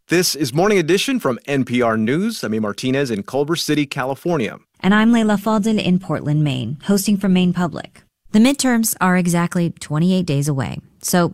This is Morning Edition from NPR News. I'm A. Martinez in Culver City, California. And I'm Layla Fadel in Portland, Maine, hosting from Maine Public. The midterms are exactly 28 days away. So